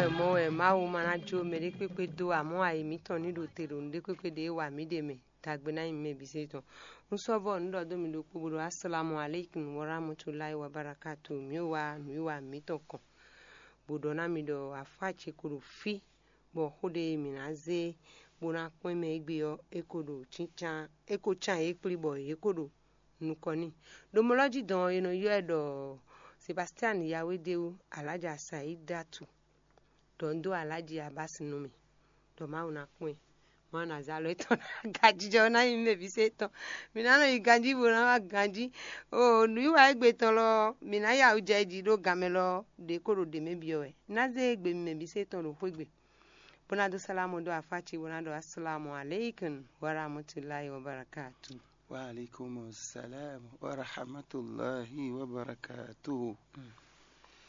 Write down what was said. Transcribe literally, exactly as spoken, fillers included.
e mo e ma wo mana jo me de pepe do amo ai mi ton ni do tero nde pepe de wa mi de me tagbe na me bi se ton nso bo ndo do mi do kpogoro assalamu alaikum wa rahmatullahi wa barakatuh mi wa mi wa mi ton kan bodo na mi do afache kuru fi bo hode mi na ze bona pin me gbe yo ekodo chinchan eko chan e pli bo ekodo nukoni domology don you know you edo Sebastian yawe dewu alaja Saidatu dondo alaji abasi numi do ma una pin mo na za lo ton gaji jo na yin me bi se ton mi na no iganji bo na wa ganji o nu wa egbe ton lo mi na ya uje ji do gamelo de koro de me bi o e na ze egbe me bi se ton lo fo egbe bona do salamu do afachi bona do assalamu alaikum wa rahmatullahi wa barakatuh. Wa alaikum assalam wa rahmatullahi wa barakatuh.